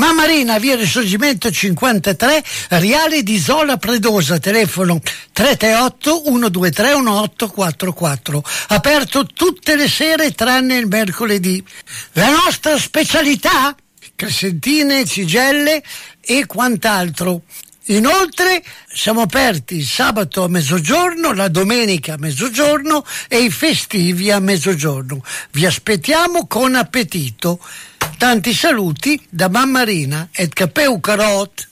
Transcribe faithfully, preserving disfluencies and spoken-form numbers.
Mammarina, via Risorgimento cinquantatré, Riale di Zola Predosa, telefono tre tre otto uno due tre uno otto quattro quattro, aperto tutte le sere tranne il mercoledì. La nostra specialità? Crescentine, cigelle e quant'altro. Inoltre siamo aperti il sabato a mezzogiorno, la domenica a mezzogiorno e i festivi a mezzogiorno. Vi aspettiamo con appetito. Tanti saluti da Mammarina et Capeu Carot.